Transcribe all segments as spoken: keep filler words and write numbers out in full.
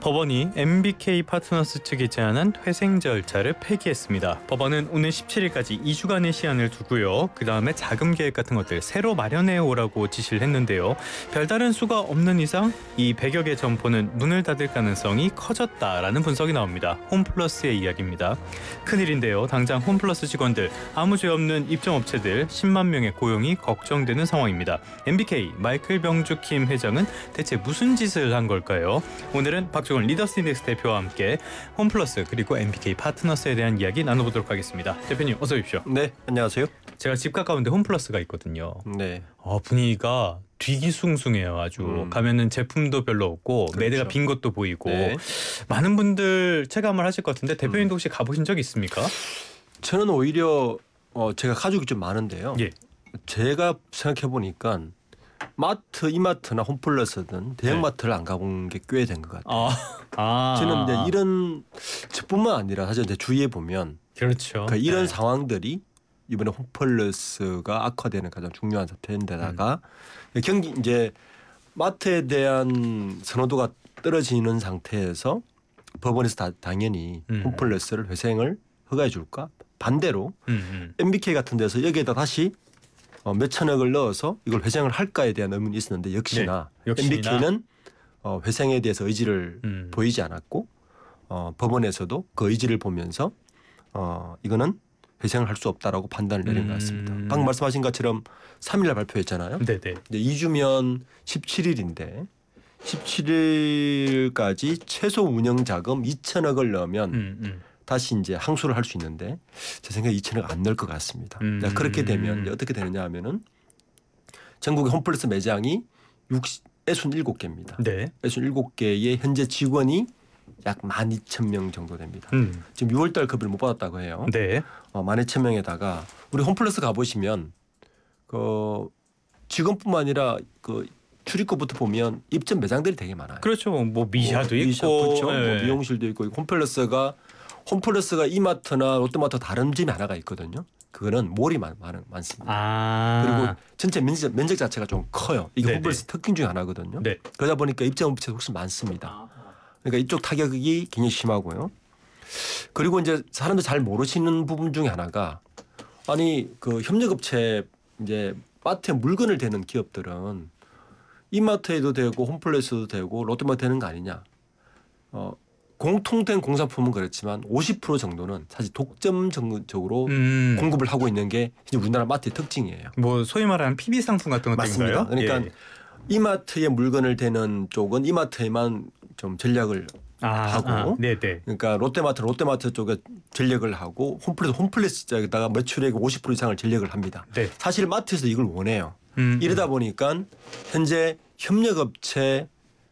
법원이 엠비케이 파트너스 측이 제안한 회생 절차를 폐기했습니다. 법원은 오늘 십칠일까지 이 주간의 시한을 두고요. 그 다음에 자금 계획 같은 것들 새로 마련해 오라고 지시를 했는데요. 별다른 수가 없는 이상 이 백여 개 점포는 문을 닫을 가능성이 커졌다라는 분석이 나옵니다. 홈플러스의 이야기입니다. 큰일인데요. 당장 홈플러스 직원들, 아무 죄 없는 입점업체들 십만 명의 고용이 걱정되는 상황입니다. 엠비케이 마이클 병주킴 회장은 대체 무슨 짓을 한 걸까요? 오늘은 박종훈 리더스인덱스 대표와 함께 홈플러스 그리고 엠비케이 파트너스에 대한 이야기 나눠보도록 하겠습니다. 대표님 어서 오십시오. 네, 안녕하세요. 제가 집 가까운데 홈플러스가 있거든요. 네. 어, 분위기가 뒤기숭숭해요. 아주 음. 가면은 제품도 별로 없고 그렇죠. 매대가 빈 것도 보이고 네. 많은 분들 체감을 하실 것 같은데 대표님도 혹시 가보신 적 있습니까? 저는 오히려 어, 제가 가족이 좀 많은데요. 예. 제가 생각해 보니까 마트, 이마트나 홈플러스든 대형마트를 네. 안 가본 게 꽤 된 것 같아요. 아. 아. 저는 이제 이런 저뿐만 아니라 사실 제 주위에 보면 그렇죠. 그러니까 이런 네. 상황들이 이번에 홈플러스가 악화되는 가장 중요한 사태인데다가 음. 경기 이제 마트에 대한 선호도가 떨어지는 상태에서 법원에서 다, 당연히 음. 홈플러스를 회생을 허가해 줄까? 반대로 음, 음. 엠비케이 같은 데서 여기에다 다시 어, 몇 천억을 넣어서 이걸 회생을 할까에 대한 의문이 있었는데 역시나, 네, 역시나. 엠비케이는 어, 회생에 대해서 의지를 음. 보이지 않았고 어, 법원에서도 그 의지를 보면서 어, 이거는 회생을 할 수 없다라고 판단을 내린 음. 것 같습니다. 방금 말씀하신 것처럼 삼 일날 발표했잖아요. 네네. 이제 이 주면 십칠일인데 십칠일까지 최소 운영 자금 이천억을 넣으면 음, 음. 다시 이제 항소를 할 수 있는데 제 생각에 이천억 안 넣을 것 같습니다. 음. 그렇게 되면 어떻게 되느냐 하면은 전국의 홈플러스 매장이 육십칠 개입니다. 네. 육십칠 개의 현재 직원이 약 만 이천 명 정도 됩니다. 음. 지금 유월달 급여를 못 받았다고 해요. 네. 어, 만 이천 명에다가 우리 홈플러스 가보시면 그 직원뿐만 아니라 그 출입구부터 보면 입점 매장들이 되게 많아요. 그렇죠. 뭐 미샤도 뭐, 있고, 미샤, 그렇죠. 네. 뭐 미용실도 있고 홈플러스가 홈플러스가 이마트나 롯데마트 다른 점이 하나가 있거든요. 그거는 몰이 많, 많, 많습니다. 아. 그리고 전체 면적, 면적 자체가 좀 커요. 이게 네네. 홈플러스 특징 중에 하나거든요. 네. 그러다 보니까 입점업체가 훨씬 많습니다. 그러니까 이쪽 타격이 굉장히 심하고요. 그리고 이제 사람들 잘 모르시는 부분 중에 하나가 아니 그 협력업체 이제 마트에 물건을 대는 기업들은 이마트에도 되고 홈플러스도 되고 롯데마트 되는 거 아니냐. 어, 공통된 공산품은 그렇지만 오십 퍼센트 정도는 사실 독점적으로 음. 공급을 하고 있는 게 우리나라 마트의 특징이에요. 뭐 소위 말하는 피비 상품 같은 것들인가요? 맞습니다. 그러니까 예. 이마트에 물건을 대는 쪽은 이마트에만 좀 전략을 아, 하고, 아, 네네. 그러니까 롯데마트 롯데마트 쪽에 전략을 하고 홈플러스 홈플러스 쪽에다가 매출액 오십 퍼센트 이상을 전략을 합니다. 네. 사실 마트에서 이걸 원해요. 음, 이러다 보니까 현재 협력업체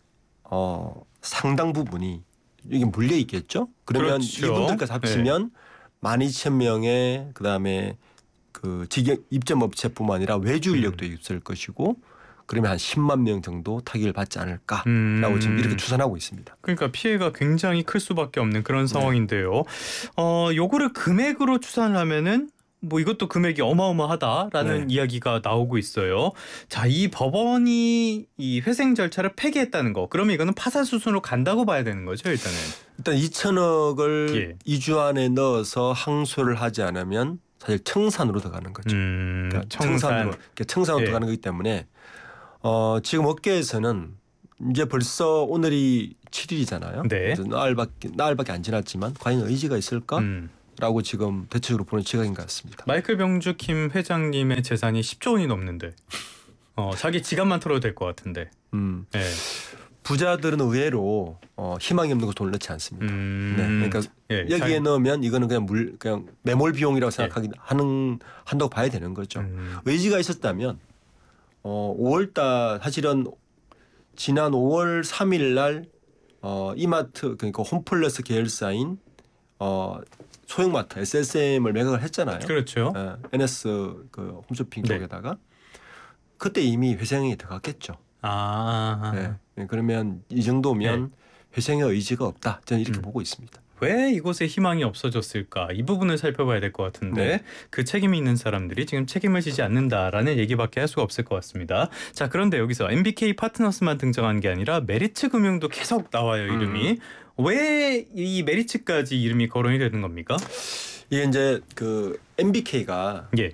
어, 상당 부분이 이게 물려 있겠죠. 그러면 그렇죠. 이분들까지 합치면 네. 만 이천 명의 그다음에 그 직영 입점업체뿐만 아니라 외주 인력도 음. 있을 것이고 그러면 한 십만 명 정도 타격을 받지 않을까라고 음. 지금 이렇게 추산하고 있습니다. 그러니까 피해가 굉장히 클 수밖에 없는 그런 상황인데요. 네. 어, 요거를 금액으로 추산을 하면은 뭐 이것도 금액이 어마어마하다라는 네. 이야기가 나오고 있어요. 자, 이 법원이 이 회생 절차를 폐기했다는 거. 그러면 이거는 파산 수순으로 간다고 봐야 되는 거죠, 일단은. 일단 이천억을 예. 이 주 안에 넣어서 항소를 하지 않으면 사실 청산으로 들어가는 거죠. 음, 그러니까 청산. 청산으로 청산으로 예. 들어가는 거기 때문에 어, 지금 업계에서는 이제 벌써 오늘이 칠일이잖아요. 네. 나흘밖에 나흘밖에 안 지났지만 과연 의지가 있을까? 음. 라고 지금 대체적으로 보는 시각인 것 같습니다. 마이클 병주킴 회장님의 재산이 십조 원이 넘는데 어, 자기 지갑만 털어도 될 것 같은데. 음. 네. 부자들은 의외로 어, 희망이 없는 거 돈을 넣지 않습니다. 음. 네. 그러니까 예, 여기에 잘... 넣으면 이거는 그냥 물 그냥 매몰 비용이라고 생각하기 예. 하는 한다고 봐야 되는 거죠. 음. 의지가 있었다면 어, 오월달 사실은 지난 오월 삼일 날 어, 이마트 그러니까 홈플러스 계열사인 어, 소형마트 에스에스엠을 매각을 했잖아요. 그렇죠. 예, 엔에스 그 홈쇼핑 네. 쪽에다가 그때 이미 회생이 들어갔겠죠. 아. 네. 그러면 이 정도면 네. 회생의 의지가 없다. 저는 이렇게 음. 보고 있습니다. 왜 이곳에 희망이 없어졌을까? 이 부분을 살펴봐야 될 것 같은데 네. 그 책임이 있는 사람들이 지금 책임을 지지 않는다라는 얘기밖에 할 수가 없을 것 같습니다. 자, 그런데 여기서 엠비케이 파트너스만 등장한 게 아니라 메리츠 금융도 계속 나와요, 이름이. 음. 왜 이 메리츠까지 이름이 거론이 되는 겁니까? 이게 이제 그 엠비케이가 예.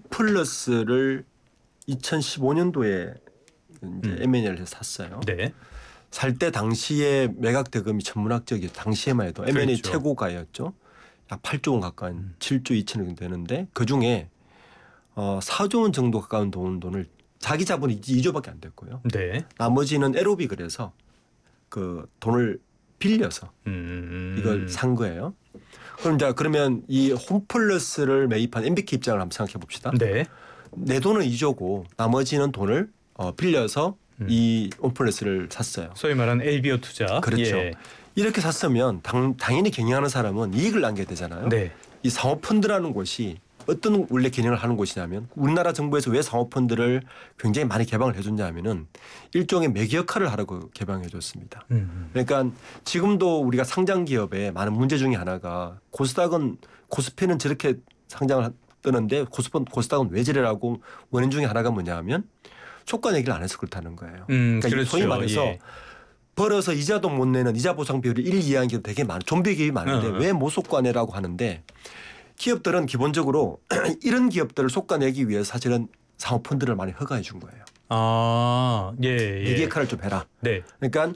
홈플러스를 이천십오 년도에 이제 음. 엠 앤 에를 샀어요. 네. 살 때 당시에 매각 대금이 천문학적이었. 당시에만 해도 엠 앤 에이 그렇죠. 최고가였죠. 약 팔조 원 가까운 음. 칠조 이천억 정도 되는데 그 중에 어 사조 원 정도 가까운 돈, 돈을 자기 자본이 이조밖에 안 됐고요. 네. 나머지는 에로비 그래서 그 돈을 빌려서 음. 이걸 산 거예요. 그럼 이제 그러면 이 홈플러스를 매입한 엠비케이 입장을 한번 생각해 봅시다. 네. 내 돈은 이조고 나머지는 돈을 어, 빌려서 음. 이 홈플러스를 샀어요. 소위 말하는 엘비오 투자. 그렇죠. 예. 이렇게 샀으면 당, 당연히 경영하는 사람은 이익을 남겨야 되잖아요. 네. 이 사모펀드라는 곳이 어떤 원래 개념을 하는 곳이냐면 우리나라 정부에서 왜 사모펀드를 굉장히 많이 개방을 해줬냐 하면은 일종의 매개 역할을 하라고 개방해 줬습니다. 음. 그러니까 지금도 우리가 상장 기업의 많은 문제 중에 하나가 코스닥은 코스피는 저렇게 상장을 뜨는데 코스닥은, 코스닥은 왜 저래라고 원인 중에 하나가 뭐냐 하면 효과 얘기를 안 해서 그렇다는 거예요. 음, 그러니까 그렇죠. 소위 말해서 예. 벌어서 이자도 못 내는 이자 보상 비율이 일, 이하인 게 되게 많아요. 좀비 기업이 많은데 어, 어. 왜 못 속가내라고 하는데 기업들은 기본적으로 이런 기업들을 속가내기 위해서 사실은 사모펀드를 많이 허가해 준 거예요. 아, 예, 예. 매개 역할을 좀 해라. 네. 그러니까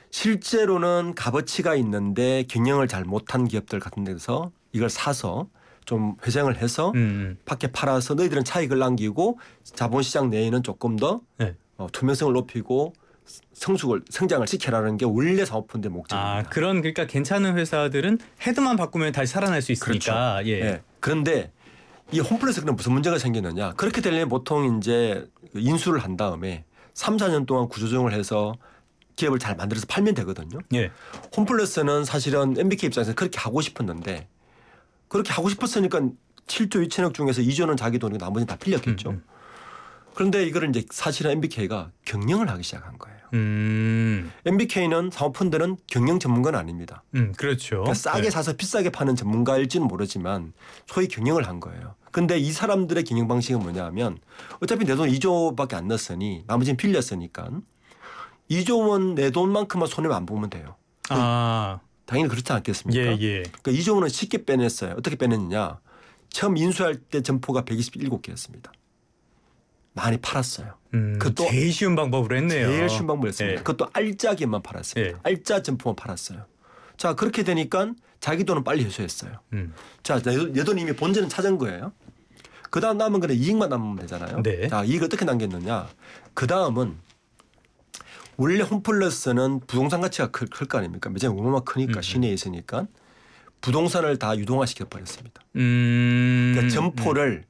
실제로는 값어치가 있는데 경영을 잘 못한 기업들 같은 데서 이걸 사서 좀 회생을 해서 음. 밖에 팔아서 너희들은 차익을 남기고 자본시장 내에는 조금 더 네. 어, 투명성을 높이고 성숙을 성장을 시켜라는 게 원래 사모펀드의 목적입니다. 아, 그런 그러니까 괜찮은 회사들은 헤드만 바꾸면 다시 살아날 수 있으니까. 그렇죠. 예. 네. 그런데 이 홈플러스는 무슨 문제가 생기느냐? 그렇게 되려면 보통 이제 인수를 한 다음에 삼, 사 년 동안 구조조정을 해서 기업을 잘 만들어서 팔면 되거든요. 예. 홈플러스는 사실은 엠비케이 입장에서 그렇게 하고 싶었는데 그렇게 하고 싶었으니까 칠조 이천억 중에서 이조는 자기 돈이고 나머지는 다 빌렸겠죠. 음, 음. 그런데 이거를 이제 사실은 엠비케이가 경영을 하기 시작한 거예요. 음. 엠비케이는 사모펀드는 경영 전문가는 아닙니다. 음, 그렇죠. 그러니까 싸게 네. 사서 비싸게 파는 전문가일지는 모르지만 소위 경영을 한 거예요. 근데 이 사람들의 경영 방식은 뭐냐면 어차피 내 돈 이조밖에 안 넣었으니 나머지는 빌렸으니까 이조 원 내 돈만큼만 손해만 안 보면 돼요. 아, 당연히 그렇지 않겠습니까? 예, 예. 그러니까 이조 원은 쉽게 빼냈어요. 어떻게 빼냈느냐. 처음 인수할 때 점포가 백이십칠 개였습니다. 많이 팔았어요. 음, 그것도 제일 쉬운 방법으로 했네요. 제일 쉬운 방법이었습니다. 예. 그것도 알짜게만 팔았습니다. 예. 알짜 점포만 팔았어요. 자 그렇게 되니까 자기 돈은 빨리 회수했어요. 음. 자, 내 돈 이미 본전은 찾은 거예요. 그 다음 남은 거는 이익만 남으면 되잖아요. 네. 자, 이익을 어떻게 남겼느냐. 그 다음은 원래 홈플러스는 부동산 가치가 클 거 아닙니까? 매장이 얼마나 크니까 음. 시내에 있으니까 부동산을 다 유동화시켜 버렸습니다. 음. 그러니까 점포를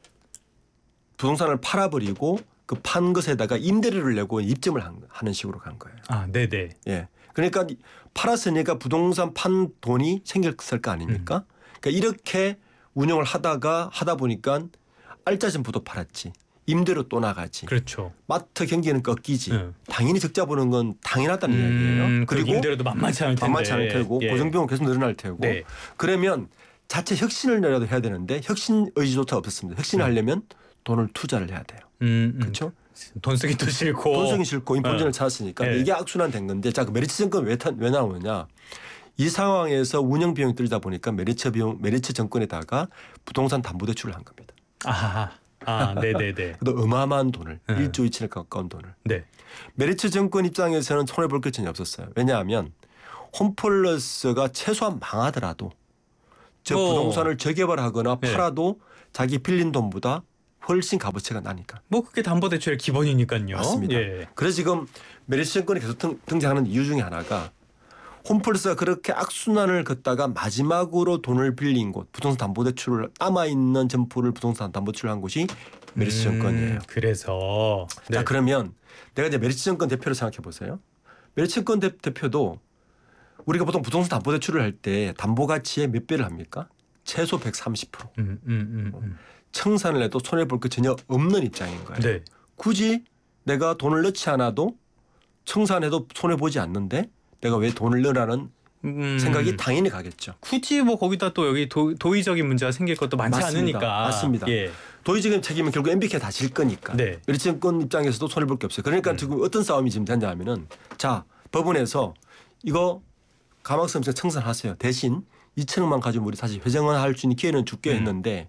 부동산을 팔아버리고 그 판 것에다가 임대료를 내고 입점을 한- 하는 식으로 간 거예요. 아, 네, 네. 예. 그러니까 팔았으니까 부동산 판 돈이 생겼을 거 아닙니까? 그러니까 이렇게 운영을 하다가 하다 보니까 알짜 점포도 팔았지. 임대료 또 나가지. 그렇죠. 마트 경기는 꺾이지. 네. 당연히 적자 보는 건 당연하다는 음, 이야기예요. 그리고 그리고 임대료도 만만치 않을 텐데. 만만치 않을 테고 예. 고정비용은 계속 늘어날 테고. 네. 그러면 자체 혁신을라도 해야 되는데 혁신 의지조차 없었습니다. 혁신을 음. 하려면 돈을 투자를 해야 돼요. 음, 음. 그렇죠? 돈 쓰기도 싫고. 돈 쓰기 싫고 본전을 어. 찾았으니까 네. 이게 악순환 된 건데 자, 그 메리츠 정권 왜, 타- 왜 나오느냐? 이 상황에서 운영 비용이 들다 보니까 메리츠 비용, 메리츠 정권에다가 부동산 담보대출을 한 겁니다. 아, 아, 네, 네, 네. 그도 어마어마한 돈을 네. 일조 이천억 가까운 돈을. 네. 메리츠 정권 입장에서는 손해 볼 게 전혀 없었어요. 왜냐하면 홈플러스가 최소한 망하더라도 저 뭐. 부동산을 재개발하거나 네. 팔아도 자기 빌린 돈보다 훨씬 값어치가 나니까. 뭐 그게 담보대출의 기본이니까요. 맞습니다. 예. 그래서 지금 메리츠 정권이 계속 등, 등장하는 이유 중에 하나가 홈플러스가 그렇게 악순환을 걷다가 마지막으로 돈을 빌린 곳, 부동산 담보대출을 남아있는 점포를 부동산 담보대출을 한 곳이 메리츠 정권이에요. 음, 그래서 네. 자, 그러면 내가 이제 메리츠 정권 대표를 생각해 보세요. 메리츠 정권 대, 대표도 우리가 보통 부동산 담보대출을 할 때 담보 가치의 몇 배를 합니까? 최소 백삼십 퍼센트. 음, 음, 음, 음. 청산을 해도 손해 볼 게 전혀 없는 입장인 거예요. 네. 굳이 내가 돈을 넣지 않아도 청산해도 손해 보지 않는데 내가 왜 돈을 넣으라는 음, 생각이 당연히 가겠죠. 굳이 뭐 거기다 또 여기 도, 도의적인 문제가 생길 것도 많지 맞습니다. 않으니까. 맞습니다. 예. 도의적인 책임은 결국 엠비케이가 다 질 거니까. 네. 메리츠증권 입장에서도 손해 볼 게 없어요. 그러니까 음. 지금 어떤 싸움이 지금 되냐 하면은 자 법원에서 이거 가망성 청산하세요. 대신 이천억만 가지고 우리 다시 회장을 할 수 있는 기회는 줄게 했는데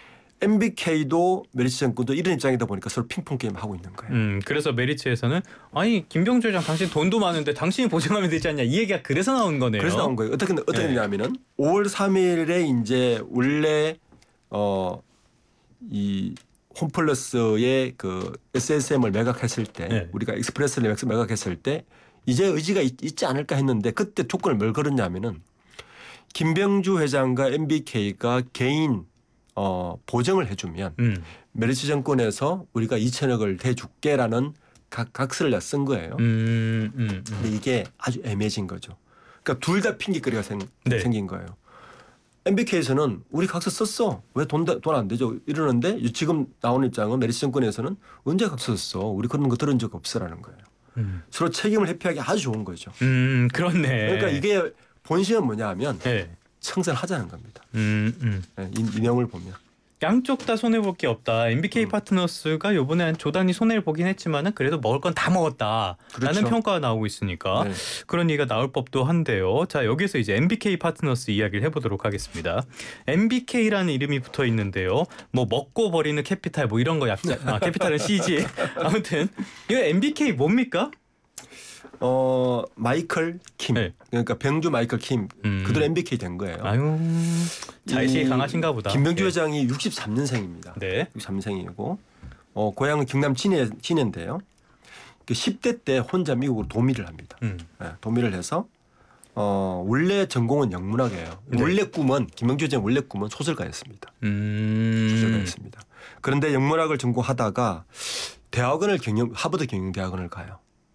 엠비케이도 메리츠증권도 이런 입장이다 보니까 서로 핑퐁 게임 하고 있는 거예요. 음, 그래서 메리츠에서는 아니 김병주 회장 당신 돈도 많은데 당신이 보증하면 되지 않냐 이 얘기가 그래서 나온 거네요. 그래서 나온 거예요. 어떻게 어떻게 네. 되냐면은 오월 삼일에 이제 원래 어 이 홈플러스의 그 에스에스엠을 매각했을 때 네. 우리가 익스프레스를 매각했을 때 이제 의지가 있, 있지 않을까 했는데 그때 조건을 뭘 걸었냐면은 김병주 회장과 엠비케이가 개인 어 보증을 해주면 음, 메리츠 정권에서 우리가 이천억을 대줄게라는 각 각서를 쓴 거예요. 음, 음, 음. 근데 이게 아주 애매해진 거죠. 그러니까 둘 다 핑계거리가 생, 네. 생긴 거예요. 엠비케이에서는 우리 각서 썼어. 왜 돈 돈 안 되죠? 이러는데 지금 나온 입장은 메리츠 정권에서는 언제 각서 썼어? 우리 그런 거 들은 적 없어라는 거예요. 음. 서로 책임을 회피하기 아주 좋은 거죠. 음, 그렇네. 그러니까 이게 본심은 뭐냐 하면 네. 청산하자는 겁니다. 음, 음. 이, 이 내용을 보면. 양쪽 다 손해 볼 게 없다. 엠비케이 음. 파트너스가 요번에 조단위 손해를 보긴 했지만은 그래도 먹을 건 다 먹었다라는 그렇죠. 평가가 나오고 있으니까 네. 그런 얘기가 나올 법도 한데요. 자, 여기서 이제 엠비케이 파트너스 이야기를 해보도록 하겠습니다. 엠비케이라는 이름이 붙어 있는데요. 뭐 먹고 버리는 캐피탈 뭐 이런 거 약자. 아, 캐피탈은 씨지. 아무튼 이거 엠비케이 뭡니까? 어 마이클 킴. 네. 그러니까 병주 마이클 킴. 음. 그들 엠비케이 된 거예요. 아유, 자의식이 이 강하신가 보다. 김병주 네. 회장이 육십삼 년생입니다. 네. 육십삼 년생이고 어, 고향은 경남 진해, 진해인데요. 그 십 대 때 혼자 미국으로 도미를 합니다. 음. 네, 도미를 해서 어, 원래 전공은 영문학이에요. 네. 원래 꿈은 김병주 회장 원래 꿈은 소설가였습니다. 음. 소설가였습니다. 그런데 영문학을 전공하다가 대학원을 경영 하버드 경영대학원을 가요.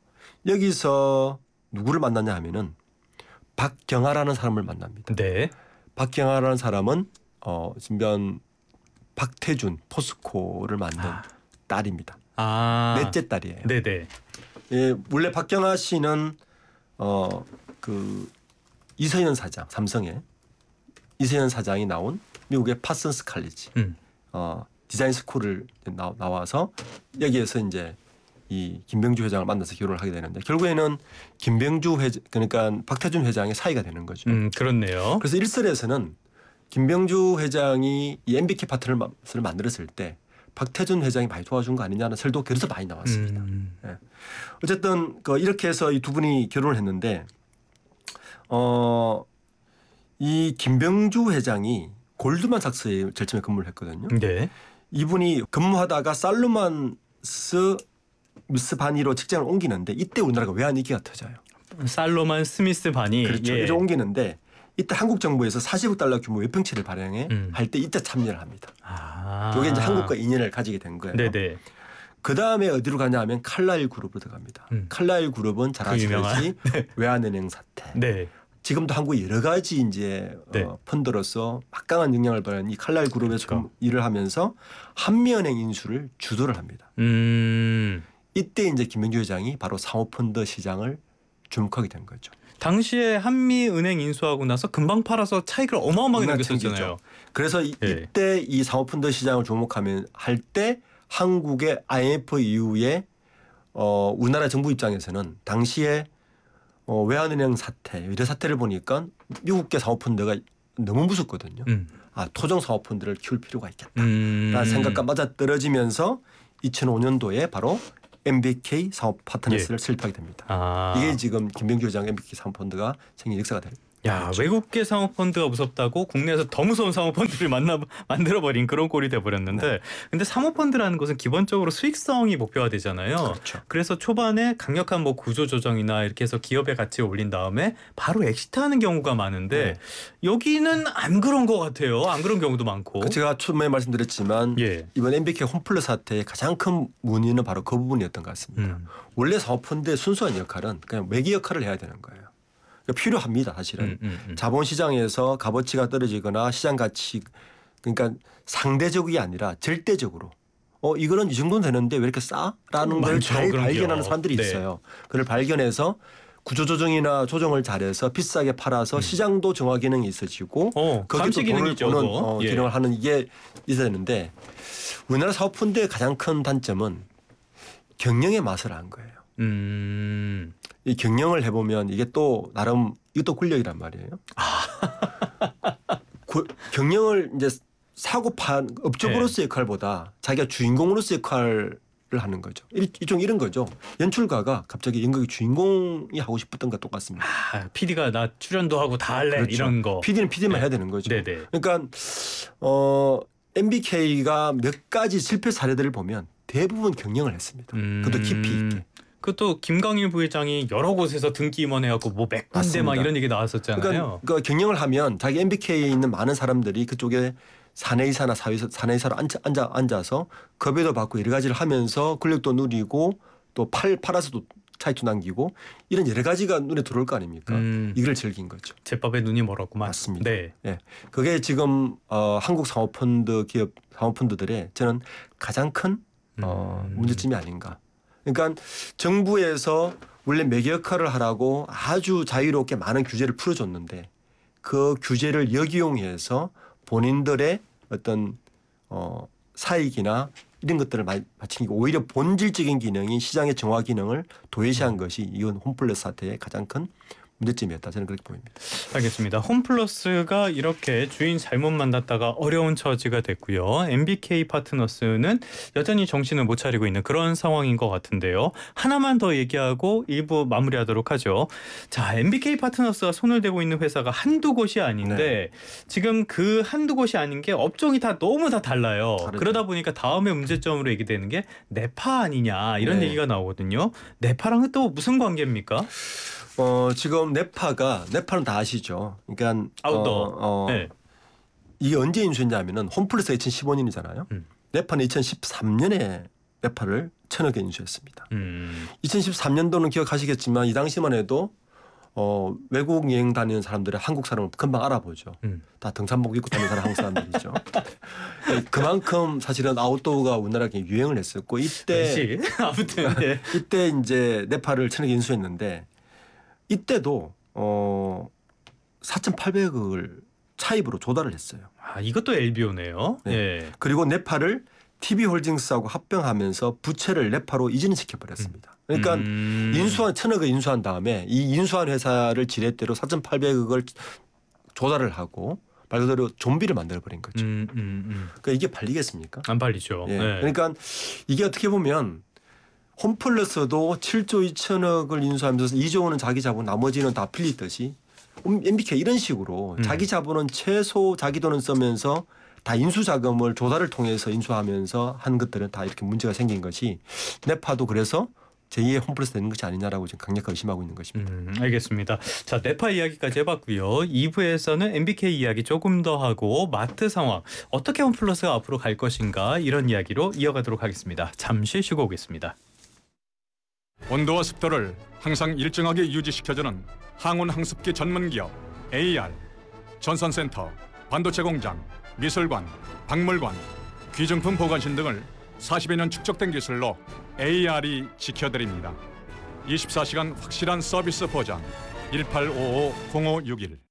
여기서 누구를 만났냐 하면은 박경아라는 사람을 만납니다. 네. 박경아라는 사람은 어, 지금 박태준 포스코를 만든 아. 딸입니다. 아. 넷째 딸이에요. 네네. 예, 원래 박경아 씨는 어, 그 이서연 사장, 삼성의 이서연 사장이 나온 미국의 파슨스 칼리지 음. 어, 디자인 스쿨을 나, 나와서 여기에서 이제 이 김병주 회장을 만나서 결혼을 하게 되는데 결국에는 김병주 회장 그러니까 박태준 회장의 사이가 되는 거죠. 음, 그렇네요. 그래서 일설에서는 김병주 회장이 이 엠비케이 파트너를 만들었을 때 박태준 회장이 많이 도와준 거 아니냐는 설도 그래서 많이 나왔습니다. 음. 예. 어쨌든 그 이렇게 해서 이 두 분이 결혼을 했는데 어, 이 김병주 회장이 골드만삭스에 제일 처음에 근무를 했거든요. 네. 이분이 근무하다가 살루만스 미스바니로 직장을 옮기는데 이때 우리나라가 외환위기가 터져요. 살로만 스미스 바니. 그렇죠. 예. 이제 옮기는데 이때 한국 정부에서 사십억 달러 규모 외평채를 발행해 음. 할 때 이때 참여를 합니다. 아. 이게 이제 한국과 인연을 가지게 된 거예요. 네네. 그 다음에 어디로 가냐 하면 칼라일 그룹으로 들어갑니다. 음. 칼라일 그룹은 잘 그 유명한. 아시듯이 외환은행 사태. 네. 지금도 한국이 여러 가지 이제 네. 어, 펀드로서 막강한 영향을 받는 이 칼라일 그룹에서 그렇죠. 일을 하면서 한미은행 인수를 주도를 합니다. 음. 이때 이제 김병주 회장이 바로 사모펀드 시장을 주목하게 된 거죠. 당시에 한미은행 인수하고 나서 금방 팔아서 차익을 어마어마하게 얼마나 남겼었잖아요. 챙기죠. 그래서 이, 예. 이때 이 사모펀드 시장을 주목하면 할 때 한국의 아이엠에프 이후에 어, 우리나라 정부 입장에서는 당시에 어, 외환은행 사태 이런 사태를 보니까 미국계 사모펀드가 너무 무섭거든요. 음. 아 토종 사모펀드를 키울 필요가 있겠다. 음. 라는 생각과 맞아 떨어지면서 이천오 년도에 바로 엠비케이 사업 파트너스를 설립하게 됩니다. 아. 이게 지금 김병주 회장 엠비케이 사모펀드가 생긴 역사가 됩니다. 야, 외국계 사모펀드가 무섭다고 국내에서 더 무서운 사모펀드를 만나 만들어버린 그런 꼴이 돼버렸는데, 네. 근데 사모펀드라는 것은 기본적으로 수익성이 목표가 되잖아요. 그렇죠. 그래서 초반에 강력한 뭐 구조 조정이나 이렇게 해서 기업의 가치를 올린 다음에 바로 엑시트하는 경우가 많은데 네. 여기는 안 그런 것 같아요. 안 그런 경우도 많고. 그 제가 처음에 말씀드렸지만 예. 이번 엠비케이 홈플러스 사태의 가장 큰 문의는 바로 그 부분이었던 것 같습니다. 음. 원래 사모펀드의 순수한 역할은 그냥 매개 역할을 해야 되는 거예요. 그러니까 필요합니다, 사실은. 음, 음, 음. 자본시장에서 값어치가 떨어지거나 시장 가치 그러니까 상대적이 아니라 절대적으로 어 이거는 이 정도는 되는데 왜 이렇게 싸? 라는 걸 많죠, 잘 그런 발견하는 기업. 사람들이 네. 있어요. 그걸 발견해서 구조조정이나 조정을 잘해서 비싸게 팔아서 음. 시장도 정화 기능이 있어지고 어, 거기에 감시 또 돈을 기능이죠. 버는 그거. 어, 예. 기능을 하는 이게 있어야 되는데 우리나라 사모펀드의 가장 큰 단점은 경영의 맛을 안 거예요. 음. 이 경영을 해보면 이게 또 나름 이것도 권력이란 말이에요. 고, 경영을 이제 사고 판 업적으로서의 역할보다 자기가 주인공으로서의 역할을 하는 거죠. 일, 일종 이런 거죠. 연출가가 갑자기 연극의 주인공이 하고 싶었던 것과 똑같습니다. 아, 피디가 나 출연도 하고 다 할래 그렇죠. 이런 거. 피디는 피디만 네. 해야 되는 거죠. 네네. 그러니까 어, 엠비케이가 몇 가지 실패 사례들을 보면 대부분 경영을 했습니다. 음. 그것도 깊이 있게. 그것도 김광일 부회장이 여러 곳에서 등기 임원해갖고 뭐 몇 군데 막 맞습니다. 이런 얘기 나왔었잖아요. 그러니까, 그러니까 경영을 하면 자기 엠비케이에 있는 많은 사람들이 그쪽에 사내이사나 사회사, 사내이사로 앉아, 앉아, 앉아서 급여도 받고 여러 가지를 하면서 권력도 누리고 또 팔, 팔아서도 차익도 남기고 이런 여러 가지가 눈에 들어올 거 아닙니까? 음. 이걸 즐긴 거죠. 제밥에 눈이 멀었구만. 맞습니다. 네. 예, 그게 지금 어, 한국 사모펀드 기업 사모펀드들의 저는 가장 큰 어, 음. 문제점이 아닌가. 그러니까 정부에서 원래 매개 역할을 하라고 아주 자유롭게 많은 규제를 풀어줬는데 그 규제를 역이용해서 본인들의 어떤 어, 사익이나 이런 것들을 마치니까 오히려 본질적인 기능인 시장의 정화 기능을 도외시한 것이 이건 홈플러스 사태의 가장 큰 문제점이었다. 저는 그렇게 보입니다. 알겠습니다. 홈플러스가 이렇게 주인 잘못 만났다가 어려운 처지가 됐고요. 엠비케이 파트너스는 여전히 정신을 못 차리고 있는 그런 상황인 것 같은데요. 하나만 더 얘기하고 일부 마무리하도록 하죠. 자, 엠비케이 파트너스가 손을 대고 있는 회사가 한두 곳이 아닌데 네. 지금 그 한두 곳이 아닌 게 업종이 다 너무 다 달라요. 다르죠. 그러다 보니까 다음에 문제점으로 얘기되는 게 네파 아니냐 이런 네. 얘기가 나오거든요. 네파랑은 또 무슨 관계입니까? 어, 지금 네파가 네파는 다 아시죠? 그러니까 아웃도어. 어, 어, 네. 이게 언제 인수했냐면은 홈플러스가 이천십오 년이잖아요. 음. 네파는 이천십삼 년에 네파를 천억에 인수했습니다. 음. 이천십삼 년도는 기억하시겠지만 이 당시만 해도 어, 외국 여행 다니는 사람들은 한국 사람을 금방 알아보죠. 음. 다 등산복 입고 다니는 사람 한국 사람들이죠. 그만큼 사실은 아웃도어가 우리나라에 유행을 했었고 이때 시 아무튼 네. 이때 이제 네파를 천억에 인수했는데 이때도 어, 사천팔백억을 차입으로 조달을 했어요. 아, 이것도 엘비오네요. 네. 예. 그리고 네파를 티비홀딩스하고 합병하면서 부채를 네파로 이전을 시켜버렸습니다. 그러니까 음. 인수한 천억을 인수한 다음에 이 인수한 회사를 지렛대로 사천팔백억을 조달을 하고 말 그대로 좀비를 만들어버린 거죠. 음, 음, 음. 그러니까 이게 팔리겠습니까? 안 팔리죠. 예. 예. 그러니까 이게 어떻게 보면 홈플러스도 칠조 이천억을 인수하면서 이조 원은 자기 자본 나머지는 다 빌리듯이 엠비케이 이런 식으로 음. 자기 자본은 최소 자기 돈은 쓰면서 다 인수 자금을 조달을 통해서 인수하면서 한 것들은 다 이렇게 문제가 생긴 것이 네파도 그래서 제이의 홈플러스 되는 것이 아니냐라고 지금 강력하게 의심하고 있는 것입니다. 음, 알겠습니다. 자, 네파 이야기까지 해봤고요. 이 부에서는 엠비케이 이야기 조금 더 하고 마트 상황 어떻게 홈플러스가 앞으로 갈 것인가 이런 이야기로 이어가도록 하겠습니다. 잠시 쉬고 오겠습니다. 온도와 습도를 항상 일정하게 유지시켜주는 항온 항습기 전문기업 에이알, 전선센터, 반도체 공장, 미술관, 박물관, 귀중품 보관신 등을 사십여 년 축적된 기술로 에이알이 지켜드립니다. 이십사 시간 확실한 서비스 보장 일팔오오 공오육일